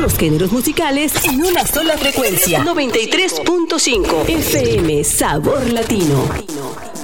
los géneros musicales en una sola frecuencia. 93.5 FM Sabor Latino.